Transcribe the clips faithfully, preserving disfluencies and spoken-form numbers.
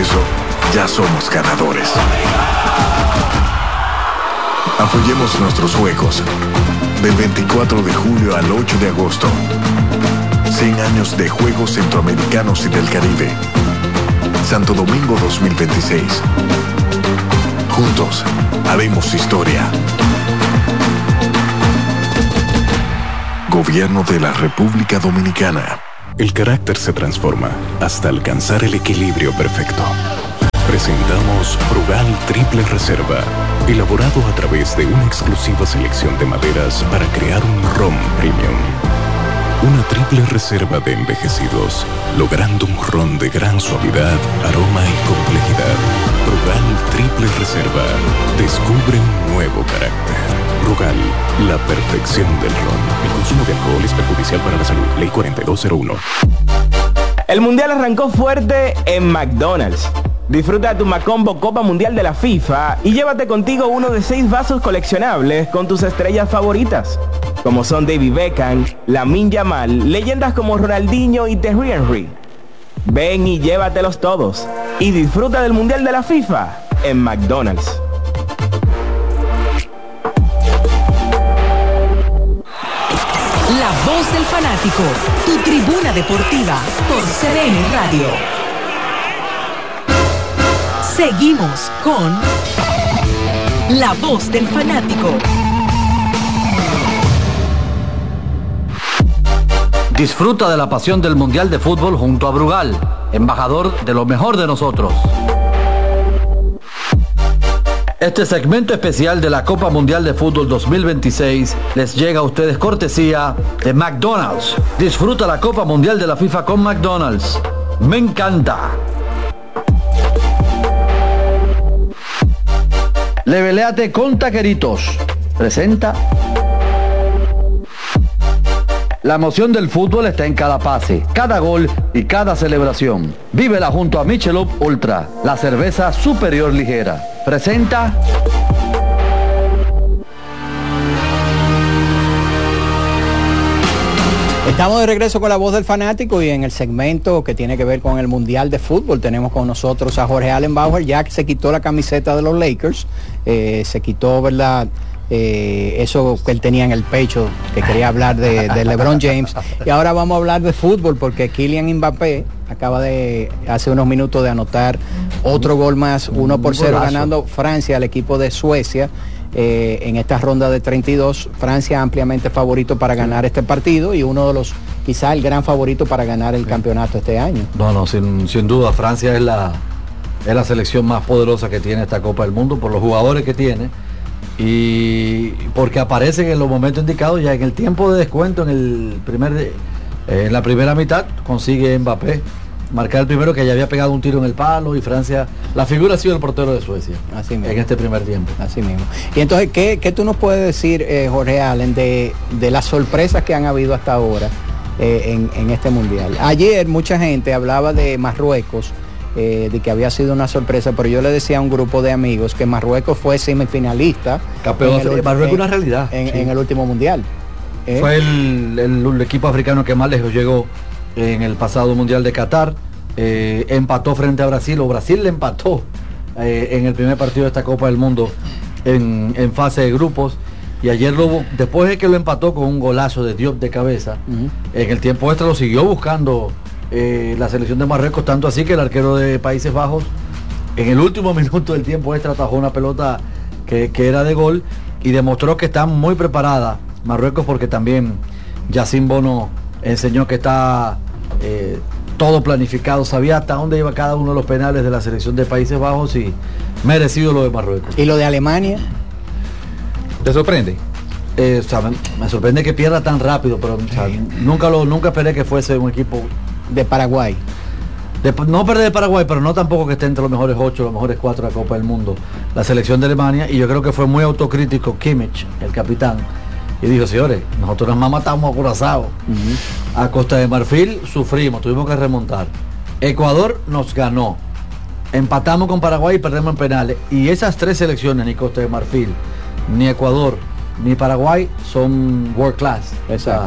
eso, ya somos ganadores. Apoyemos nuestros juegos. Del veinticuatro de julio al ocho de agosto. cien años de Juegos Centroamericanos y del Caribe. Santo Domingo dos mil veintiséis. Juntos, haremos historia. Gobierno de la República Dominicana. El carácter se transforma hasta alcanzar el equilibrio perfecto. Presentamos Brugal Triple Reserva, elaborado a través de una exclusiva selección de maderas para crear un ron premium. Una triple reserva de envejecidos, logrando un ron de gran suavidad, aroma y complejidad. Brugal Triple Reserva, descubre un nuevo carácter. Brugal, la perfección del ron. El consumo de alcohol es perjudicial para la salud. Ley cuarenta y dos cero uno. El Mundial arrancó fuerte en McDonald's. Disfruta de tu Macombo Copa Mundial de la FIFA y llévate contigo uno de seis vasos coleccionables con tus estrellas favoritas, como son David Beckham, Lamine Yamal, leyendas como Ronaldinho y Thierry Henry. Ven y llévatelos todos y disfruta del Mundial de la FIFA en McDonald's. La voz del fanático, tu tribuna deportiva por C D N Radio. Seguimos con La Voz del Fanático. Disfruta de la pasión del Mundial de Fútbol junto a Brugal, embajador de lo mejor de nosotros. Este segmento especial de la Copa Mundial de Fútbol dos mil veintiséis les llega a ustedes cortesía de McDonald's. Disfruta la Copa Mundial de la FIFA con McDonald's. Me encanta. Leveleate con Taqueritos. Presenta. La emoción del fútbol está en cada pase, cada gol y cada celebración. Vívela junto a Michelob Ultra, la cerveza superior ligera. Presenta. Estamos de regreso con La Voz del Fanático y en el segmento que tiene que ver con el Mundial de Fútbol tenemos con nosotros a Jorge Allenbauer, ya que se quitó la camiseta de los Lakers, eh, se quitó, ¿verdad?, eh, eso que él tenía en el pecho, que quería hablar de, de LeBron James, y ahora vamos a hablar de fútbol porque Kylian Mbappé acaba de, hace unos minutos, de anotar otro gol más, uno por cero, ganando Francia al equipo de Suecia. Eh, en esta ronda de treinta y dos, Francia ampliamente favorito para ganar este partido y uno de los, quizá el gran favorito para ganar el campeonato este año. No, no, sin, sin duda, Francia es la, es la selección más poderosa que tiene esta Copa del Mundo por los jugadores que tiene y porque aparecen en los momentos indicados. Ya en el tiempo de descuento, en el primer eh, en la primera mitad, consigue Mbappé marcar el primero, que ya había pegado un tiro en el palo, y Francia, la figura ha sido el portero de Suecia. Así mismo. En este primer tiempo. Así mismo. Y entonces, ¿qué, qué tú nos puedes decir, eh, Jorge Allen, de, de las sorpresas que han habido hasta ahora eh, en, en este Mundial? Ayer mucha gente hablaba de Marruecos, eh, de que había sido una sorpresa, pero yo le decía a un grupo de amigos que Marruecos fue semifinalista. Campeón de Marruecos, una realidad. En, sí. en el último Mundial. ¿Eh? Fue el, el, el equipo africano que más lejos llegó en el pasado Mundial de Qatar. Eh, empató frente a Brasil, o Brasil le empató eh, en el primer partido de esta Copa del Mundo en, en fase de grupos, y ayer lo, después de que lo empató con un golazo de Diop de cabeza, uh-huh. en el tiempo extra lo siguió buscando eh, la selección de Marruecos, tanto así que el arquero de Países Bajos en el último minuto del tiempo extra atajó una pelota que, que era de gol, y demostró que está muy preparada Marruecos, porque también Yacine Bono enseñó que está eh, todo planificado, sabía hasta dónde iba cada uno de los penales de la selección de Países Bajos, y merecido lo de Marruecos. ¿Y lo de Alemania? ¿Te sorprende? Eh, o sea, me, me sorprende que pierda tan rápido, pero o sea, nunca lo nunca esperé que fuese un equipo de Paraguay. De, no perder de Paraguay, pero no tampoco que esté entre los mejores ocho, los mejores cuatro de la Copa del Mundo, la selección de Alemania. Y yo creo que fue muy autocrítico Kimmich, el capitán, y dijo: señores, nosotros nos matamos a Curazao, uh-huh. a Costa de Marfil sufrimos, tuvimos que remontar. Ecuador nos ganó, empatamos con Paraguay y perdemos en penales. Y esas tres selecciones, ni Costa de Marfil, ni Ecuador, ni Paraguay, son world class. Exacto.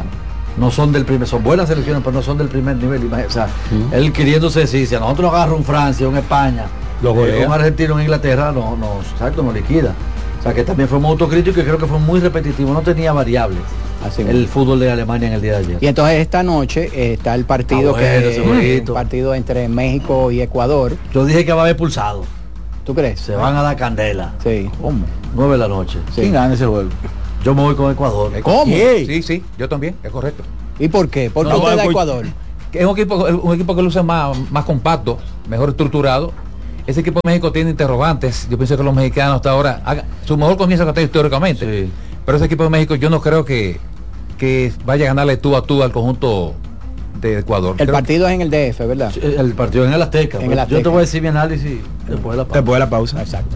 no son del primer, son buenas selecciones, pero no son del primer nivel. O sea, uh-huh. él queriéndose decir, si a nosotros nos agarra un Francia, un España, eh, un argentino en Inglaterra, no, no, exacto, nos liquida. O sea, que también fue muy autocrítico y creo que fue muy repetitivo, no tenía variables. Así el fútbol de Alemania en el día de ayer. Y entonces esta noche eh, está el partido, ah, bueno, que el partido entre México y Ecuador. Yo dije que va a haber pulsado. ¿Tú crees? Se van a dar candela. Sí. ¿Cómo? nueve de la noche. Sí. ¿Quién gana ese juego? Yo me voy con Ecuador. ¿Cómo? Sí, sí, sí, yo también, es correcto. ¿Y por qué? ¿Por qué no, usted no, da Ecuador? Es un equipo, un equipo que luce más, más compacto, mejor estructurado. Ese equipo de México tiene interrogantes. Yo pienso que los mexicanos hasta ahora hagan, su mejor comienzo que ha tenido históricamente. Sí. Pero ese equipo de México yo no creo que, que vaya a ganarle tú a tú al conjunto de Ecuador. El creo partido es en el D F, ¿verdad? El, el partido en el Azteca. En el Azteca. Yo te voy a decir mi análisis después de la pausa. Después de la pausa. Exacto.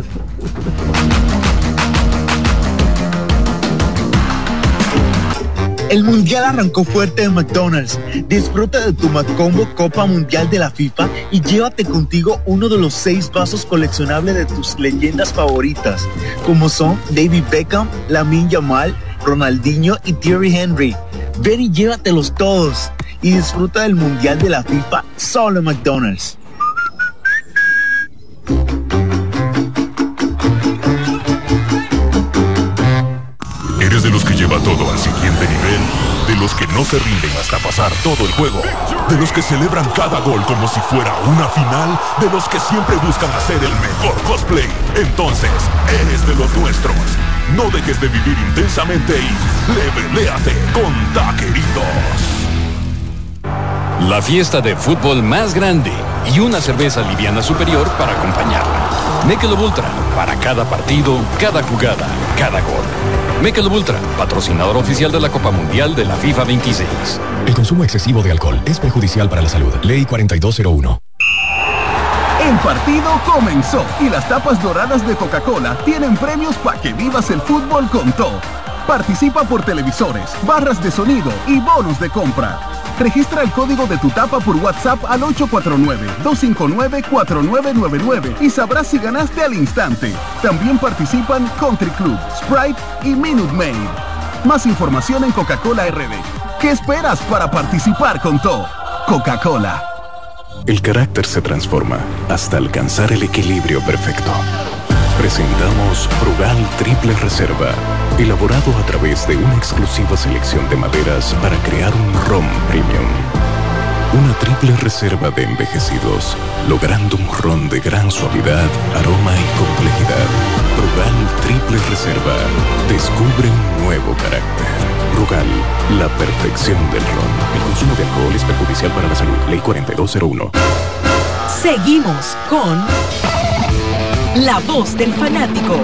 El Mundial arrancó fuerte en McDonald's. Disfruta de tu McCombo Copa Mundial de la FIFA y llévate contigo uno de los seis vasos coleccionables de tus leyendas favoritas, como son David Beckham, Lamine Yamal, Ronaldinho y Thierry Henry. Ven y llévatelos todos y disfruta del Mundial de la FIFA solo en McDonald's. ¿Eres de los que lleva todo al siguiente nivel? ¿De los que no se rinden hasta pasar todo el juego? ¿De los que celebran cada gol como si fuera una final? ¿De los que siempre buscan hacer el mejor cosplay? Entonces, eres de los nuestros. No dejes de vivir intensamente y leveléate con Taqueritos. La fiesta de fútbol más grande y una cerveza liviana superior para acompañarla. Michelob Ultra, para cada partido, cada jugada, cada gol. Michelob Ultra, patrocinador oficial de la Copa Mundial de la FIFA veintiséis. El consumo excesivo de alcohol es perjudicial para la salud. Ley cuarenta y dos cero uno. El partido comenzó y las tapas doradas de Coca-Cola tienen premios para que vivas el fútbol con todo. Participa por televisores, barras de sonido y bonos de compra. Registra el código de tu tapa por WhatsApp al ocho cuatro nueve, dos cinco nueve, cuatro nueve nueve nueve y sabrás si ganaste al instante. También participan Country Club, Sprite y Minute Maid. Más información en Coca-Cola R D. ¿Qué esperas para participar con todo? Coca-Cola. El carácter se transforma hasta alcanzar el equilibrio perfecto. Presentamos Brugal Triple Reserva, elaborado a través de una exclusiva selección de maderas para crear un ron premium. Una triple reserva de envejecidos, logrando un ron de gran suavidad, aroma y complejidad. Brugal Triple Reserva, descubre un nuevo carácter. Brugal, la perfección del ron. El consumo de alcohol es perjudicial para la salud. Ley cuarenta y dos cero uno. Seguimos con La Voz del Fanático.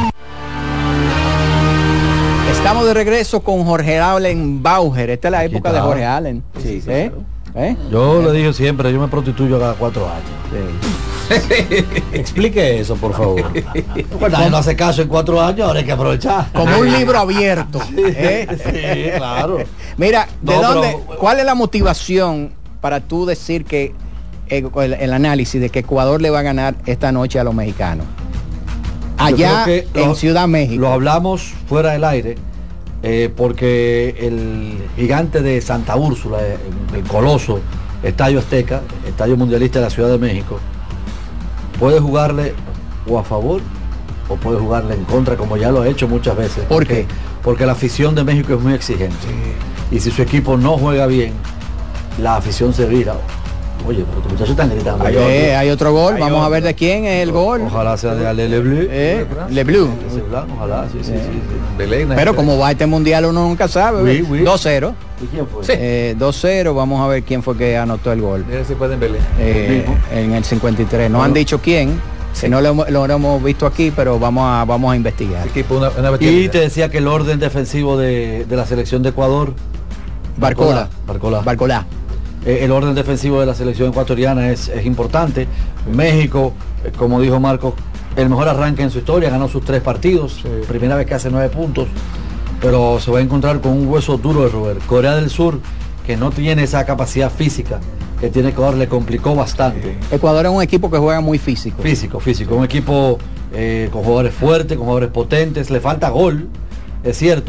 Estamos de regreso con Jorge Allen Bauer. Esta es la época de Jorge Allen. Sí, sí, ¿Eh? claro. ¿Eh? Yo ¿Eh? le dije siempre, yo me prostituyo cada cuatro años. Sí. Explique eso, por favor. Bueno, no hace caso en cuatro años, ahora hay que aprovechar. Como un libro abierto. ¿Eh? Sí, claro. Mira, ¿de no, dónde? Pero, ¿cuál es la motivación para tú decir que eh, el, el análisis de que Ecuador le va a ganar esta noche a los mexicanos? Allá en lo, Ciudad México. Lo hablamos fuera del aire. Eh, porque el gigante de Santa Úrsula, el, el coloso, Estadio Azteca, Estadio Mundialista de la Ciudad de México, puede jugarle o a favor o puede jugarle en contra, como ya lo ha hecho muchas veces. ¿Por qué? Porque la afición de México es muy exigente. Sí. Y si su equipo no juega bien, la afición se vira. Oye, pero tus muchachos están gritando. Hay, eh, hay otro gol, hay vamos otro. a ver de quién es el gol. Ojalá sea de Ale Lebleu. Eh, Lebleu. Ojalá, sí, sí, eh. sí. sí. Belén, pero como va este mundial uno nunca sabe. Oui, oui. dos cero. ¿Y quién fue? Sí. Eh, dos cero, vamos a ver quién fue que anotó el gol. Mira si pueden Belén. Eh, en el cincuenta y tres. No bueno. han dicho quién. Sí. No lo, lo hemos visto aquí, pero vamos a vamos a investigar. Equipo, una, una y te decía que el orden defensivo de, de la selección de Ecuador. Barcola. Barcola. Barcola. El orden defensivo de la selección ecuatoriana es, es importante. México, como dijo Marco, el mejor arranque en su historia, ganó sus tres partidos, sí. Primera vez que hace nueve puntos, pero se va a encontrar con un hueso duro de roer. Corea del Sur, que no tiene esa capacidad física que tiene Ecuador, le complicó bastante. Ecuador es un equipo que juega muy físico. Físico, físico, un equipo eh, con jugadores fuertes, con jugadores potentes, le falta gol, es cierto,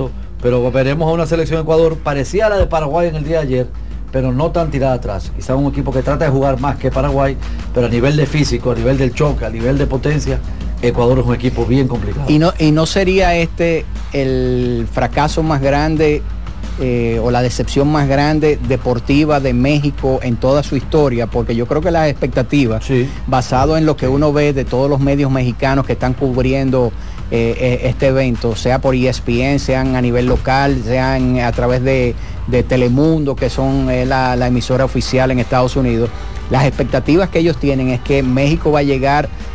pero veremos a una selección de Ecuador parecida a la de Paraguay en el día de ayer, pero no tan tirada atrás. Quizá un equipo que trata de jugar más que Paraguay, pero a nivel de físico, a nivel del choque, a nivel de potencia, Ecuador es un equipo bien complicado. Y no, y no sería este el fracaso más grande eh, o la decepción más grande deportiva de México en toda su historia, porque yo creo que las expectativas, sí, basado en lo que uno ve de todos los medios mexicanos que están cubriendo eh, este evento, sea por E S P N, sean a nivel local, sean a través de, de Telemundo, que son eh, la, la emisora oficial en Estados Unidos, las expectativas que ellos tienen es que México va a llegar